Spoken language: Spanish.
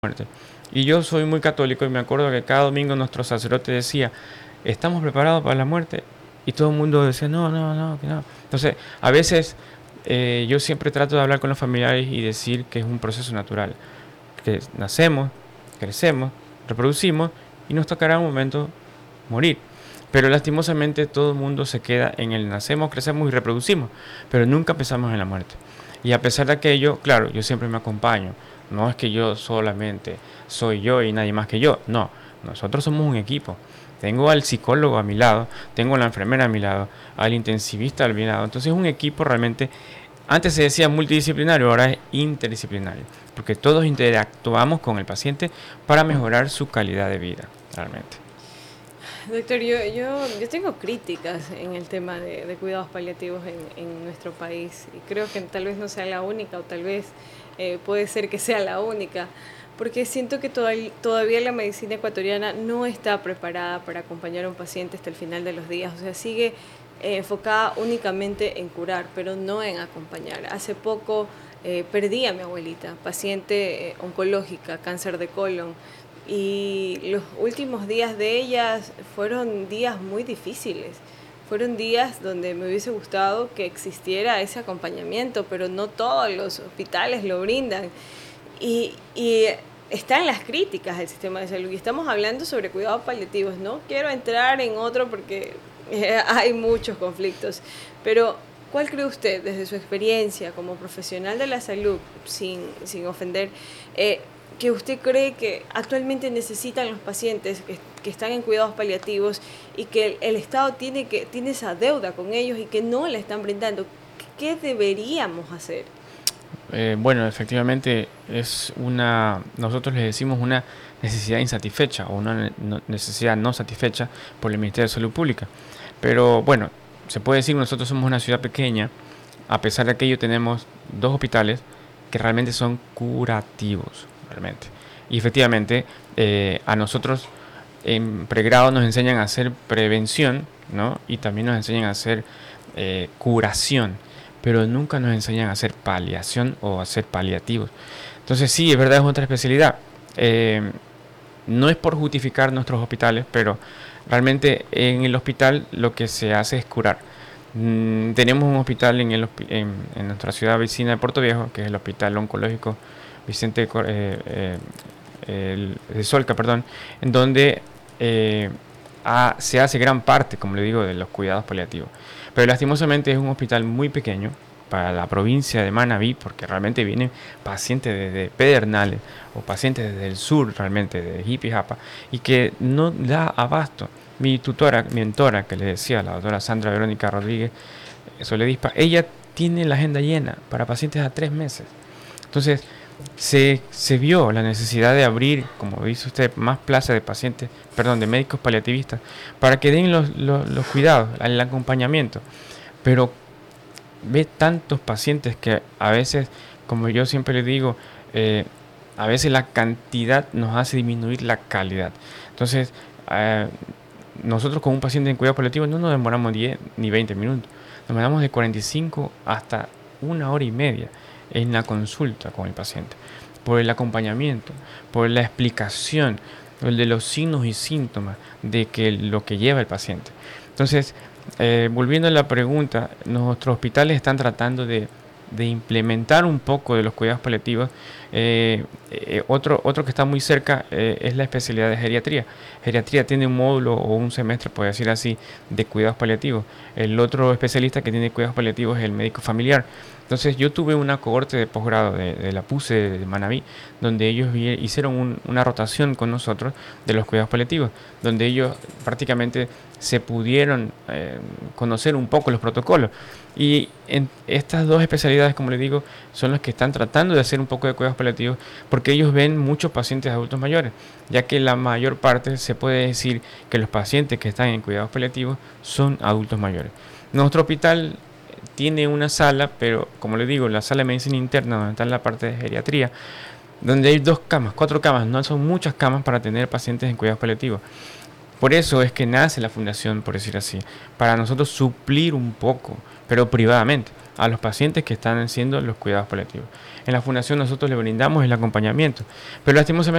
muerte. Y yo soy muy católico y me acuerdo que cada domingo nuestro sacerdote decía, ¿estamos preparados para la muerte? Y todo el mundo decía, no, no, no, que no. Entonces, a veces yo siempre trato de hablar con los familiares y decir que es un proceso natural, que nacemos, crecemos, reproducimos y nos tocará un momento morir. Pero lastimosamente todo el mundo se queda en el nacemos, crecemos y reproducimos, pero nunca pensamos en la muerte. Y a pesar de aquello, claro, yo siempre me acompaño. No es que yo solamente soy yo y nadie más que yo. No, nosotros somos un equipo. Tengo al psicólogo a mi lado, tengo a la enfermera a mi lado, al intensivista a mi lado. Entonces es un equipo realmente, antes se decía multidisciplinario, ahora es interdisciplinario, porque todos interactuamos con el paciente para mejorar su calidad de vida, realmente. Doctor, yo tengo críticas en el tema de cuidados paliativos en nuestro país y creo que tal vez no sea la única o tal vez puede ser que sea la única, porque siento que todavía la medicina ecuatoriana no está preparada para acompañar a un paciente hasta el final de los días, o sea, sigue enfocada únicamente en curar, pero no en acompañar. Hace poco perdí a mi abuelita, paciente oncológica, cáncer de colon, y los últimos días de ella fueron días muy difíciles. Fueron días donde me hubiese gustado que existiera ese acompañamiento, pero no todos los hospitales lo brindan. Y están las críticas del sistema de salud. Y estamos hablando sobre cuidados paliativos. No quiero entrar en otro porque hay muchos conflictos. Pero, ¿cuál cree usted, desde su experiencia como profesional de la salud, sin ofender, que usted cree que actualmente necesitan los pacientes que están en cuidados paliativos y que el Estado tiene esa deuda con ellos y que no la están brindando? ¿Qué deberíamos hacer? Bueno, efectivamente nosotros le decimos una necesidad insatisfecha o una necesidad no satisfecha por el Ministerio de Salud Pública. Pero bueno, se puede decir que nosotros somos una ciudad pequeña, a pesar de que ello tenemos 2 hospitales que realmente son curativos, realmente. Y efectivamente, a nosotros en pregrado nos enseñan a hacer prevención, ¿no? Y también nos enseñan a hacer curación, pero nunca nos enseñan a hacer paliación o a hacer paliativos. Entonces sí, es verdad, es otra especialidad. No es por justificar nuestros hospitales, pero realmente en el hospital lo que se hace es curar. Tenemos un hospital en nuestra ciudad vecina de Puerto Viejo, que es el Hospital Oncológico Vicente de Solca, perdón, en donde se hace gran parte, como le digo, de los cuidados paliativos. Pero lastimosamente es un hospital muy pequeño para la provincia de Manabí, porque realmente vienen pacientes desde Pedernales o pacientes desde el sur, realmente de Jipijapa, y que no da abasto. Mi mentora, que le decía, la doctora Sandra Verónica Rodríguez Soledispa, ella tiene la agenda llena para pacientes a 3 meses. Entonces, se vio la necesidad de abrir, como dice usted, más plazas de pacientes, perdón, de médicos paliativistas, para que den los cuidados, el acompañamiento. Pero ve tantos pacientes que a veces, como yo siempre le digo, a veces la cantidad nos hace disminuir la calidad. Entonces, nosotros con un paciente en cuidado paliativo no nos demoramos 10 ni 20 minutos, nos demoramos de 45 hasta 1 hora y media en la consulta con el paciente, por el acompañamiento, por la explicación de los signos y síntomas de lo que lleva el paciente. Entonces, volviendo a la pregunta, nuestros hospitales están tratando de implementar un poco de los cuidados paliativos. Otro que está muy cerca es la especialidad de geriatría. Geriatría tiene un módulo o un semestre, puede decir así, de cuidados paliativos. El otro especialista que tiene cuidados paliativos es el médico familiar. Entonces yo tuve una cohorte de posgrado de la PUCE de Manabí, donde ellos hicieron una rotación con nosotros de los cuidados paliativos, donde ellos prácticamente se pudieron conocer un poco los protocolos. Y en estas 2 especialidades, como les digo, son las que están tratando de hacer un poco de cuidados paliativos, porque ellos ven muchos pacientes adultos mayores, ya que la mayor parte se puede decir que los pacientes que están en cuidados paliativos son adultos mayores. Nuestro hospital tiene una sala, pero como les digo, la sala de medicina interna, donde está la parte de geriatría, donde hay 2 camas, 4 camas, no son muchas camas para tener pacientes en cuidados paliativos. Por eso es que nace la fundación, por decir así, para nosotros suplir un poco, pero privadamente. a los pacientes que están haciendo los cuidados paliativos. En la fundación nosotros le brindamos el acompañamiento, pero lastimosamente